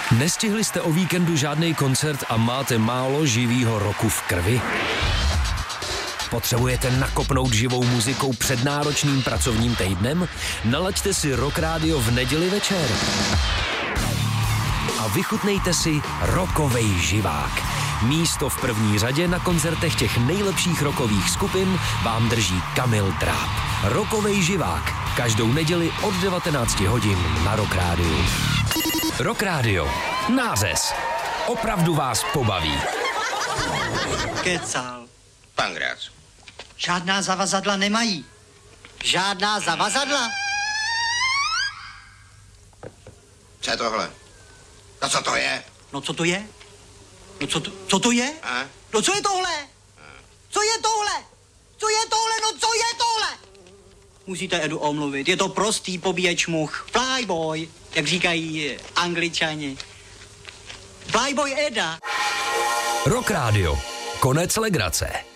Nestihli jste o víkendu žádný koncert a máte málo živýho roku v krvi? Potřebujete nakopnout živou muzikou před náročným pracovním týdnem? Nalaďte si Rock Radio v neděli večer. A vychutnejte si rockovej živák. Místo v první řadě na koncertech těch nejlepších rockových skupin vám drží Kamil Tráb. Rockovej živák. Každou neděli od 19 hodin na Rock Radio. Rock Radio. Nářez. Opravdu vás pobaví. Kecal. Pangrác. Žádná zavazadla nemají. Žádná zavazadla? Co je tohle? No co to je? No co to je? No co to je? A? No co je tohle? Co je tohle? Co je tohle? No co je tohle? Musíte Edu omluvit, je to prostý pobíječ much. Flyboy, jak říkají Angličani. Flyboy Eda. Rock Radio. Konec legrace.